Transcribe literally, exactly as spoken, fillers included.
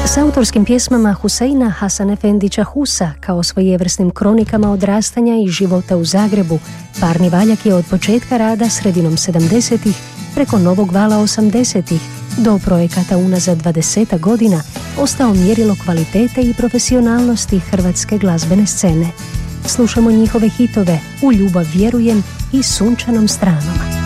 S autorskim pjesmama Huseina Hasan Efendića Husa kao svojevrsnim kronikama odrastanja i života u Zagrebu, Parni valjak je od početka rada sredinom sedamdesetih preko novog vala osamdesetih do projekata unazad dvadesetak godina ostao mjerilo kvalitete i profesionalnosti hrvatske glazbene scene. Slušamo njihove hitove U ljubav vjerujem i Sunčanom stranom.